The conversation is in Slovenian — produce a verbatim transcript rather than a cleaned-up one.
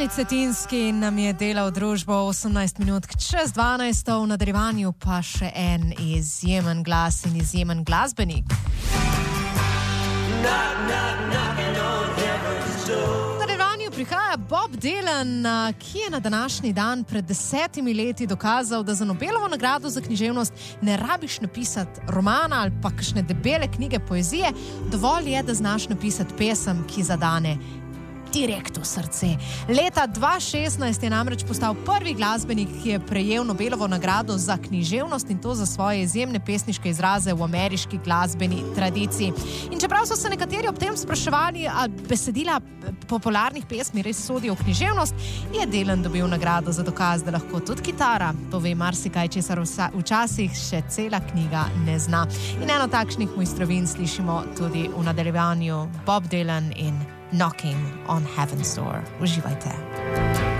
Jani Cetinski nam je delal družbo osemnajst minut čez dvanajst, v nadaljevanju pa še en izjemen glas in izjemen glasbenik. V nadaljevanju prihaja Bob Dylan, ki je na današnji dan pred desetimi leti dokazal, da za Nobelovo nagrado za književnost ne rabiš napisati romana ali pa kakšne debele knjige poezije, dovolj je, da znaš napisati pesem, ki zadane direkt v srce. Leta dva tisoč šestnajst je namreč postal prvi glasbenik, ki je prejel Nobelovo nagrado za književnost, in to za svoje izjemne pesniške izraze v ameriški glasbeni tradiciji. In čeprav so se nekateri ob tem spraševali, ali besedila popularnih pesmi res sodijo v književnost, je Dylan dobil nagrado za dokaz, da lahko tudi kitara pove marsikaj, česar včasih še cela knjiga ne zna. In eno takšnih mojstrovin slišimo tudi v nadaljevanju. Bob Dylan in Knocking on Heaven's Door. Uživajte.